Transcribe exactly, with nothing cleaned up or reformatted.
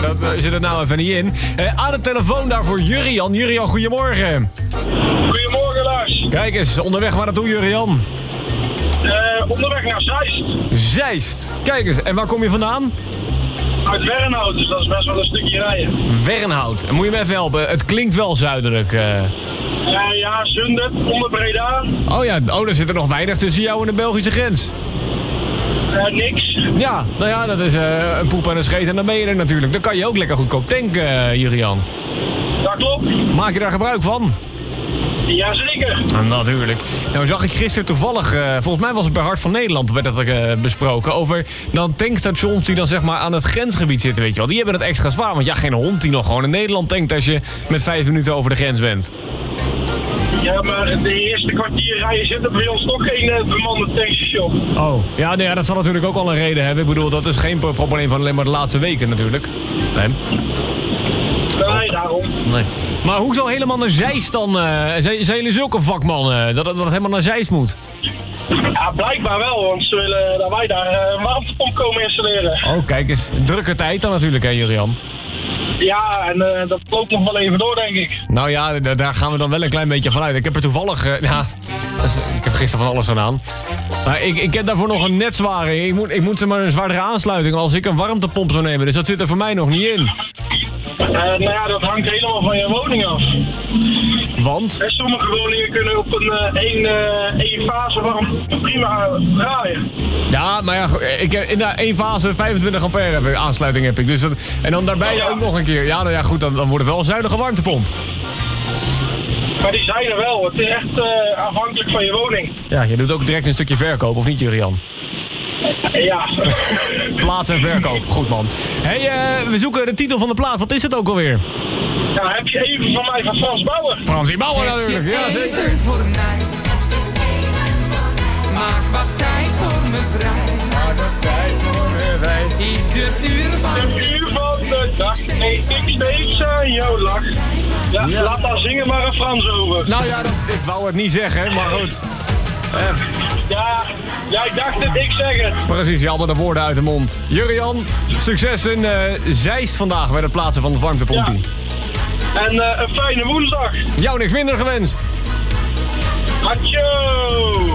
dat uh, zit er nou even niet in. Uh, aan de telefoon daarvoor Jurian. Jurian, goedemorgen. Goedemorgen, Lars. Kijk eens, onderweg waar naartoe, Jurian? Uh, onderweg naar Zeist. Zeist. Kijk eens, en waar kom je vandaan? Uit Wernhout, dus dat is best wel een stukje rijden. Wernhout. En moet je me even helpen? Het klinkt wel zuidelijk. Uh... Uh, ja, Zundert, onder Breda. Oh ja, oh, er zit er nog weinig tussen jou en de Belgische grens. Uh, niks. Ja, nou ja, dat is uh, een poep en een scheet en dan ben je er natuurlijk. Dan kan je ook lekker goedkoop tanken, uh, Jurian. Dat klopt. Maak je daar gebruik van? Jazeker. Natuurlijk. Nou zag ik gisteren toevallig, uh, volgens mij was het bij Hart van Nederland, werd dat uh, besproken, over dan tankstations die dan zeg maar aan het grensgebied zitten, weet je wel. Die hebben het extra zwaar, want ja, geen hond die nog gewoon in Nederland tankt als je met vijf minuten over de grens bent. Ja, maar de eerste kwartier rijden zit er bij ons toch geen uh, bemande tankstation. Oh, ja, nou ja, dat zal natuurlijk ook al een reden hebben. Ik bedoel, dat is geen probleem van alleen maar de laatste weken natuurlijk. Nee. Nee, daarom. Nee. Maar hoezo helemaal naar Zeist dan? Uh, zijn, zijn jullie zulke vakmannen dat, dat het helemaal naar Zeist moet? Ja, blijkbaar wel, want ze willen dat wij daar uh, een warmtepomp komen installeren. Oh, kijk eens. Drukke tijd dan natuurlijk, hè, Jurian? Ja, en uh, dat loopt nog wel even door, denk ik. Nou ja, d- daar gaan we dan wel een klein beetje vanuit. Ik heb er toevallig... Uh, ja, is, ik heb gisteren van alles gedaan. Maar ik, ik heb daarvoor nog een net zware. Ik moet, ik moet zeg maar een zwaardere aansluiting als ik een warmtepomp zou nemen. Dus dat zit er voor mij nog niet in. Uh, nou ja, dat hangt helemaal van je woning af. Want? En sommige woningen kunnen op een uh, één, uh, één fase warm prima draaien. Ja, maar ja, ik heb in één fase vijfentwintig ampère heb ik, aansluiting heb ik. Dus dat, en dan daarbij oh, ja. ook nog een keer. Ja, nou ja, goed, dan, dan wordt het wel een zuinige warmtepomp. Maar die zijn er wel. Het is echt uh, afhankelijk van je woning. Ja, je doet ook direct een stukje verkoop, of niet, Jurian? Ja. Plaats en verkoop. Goed, man. Hé, hey, uh, we zoeken de titel van de plaat. Wat is het ook alweer? Ja, heb je even van mij van Frans Bauer? Fransie Bauer natuurlijk. Ja, zeker. Voor mij. Maak wat tijd voor me vrij. Maak wat tijd voor me vrij. Ieder uur van Een uur van de dag eet ik steeds aan jouw lach. Ja, Ja. laat daar zingen maar een Frans over. Nou ja, dat, ik wou het niet zeggen, maar goed. Uh, Ja, jij dacht het, ik zeg het. precies, je had me de woorden uit de mond. Jurian, succes in uh, Zeist vandaag bij het plaatsen van de warmtepompie. Ja. En uh, een fijne woensdag. Jou niks minder gewenst. Atjo!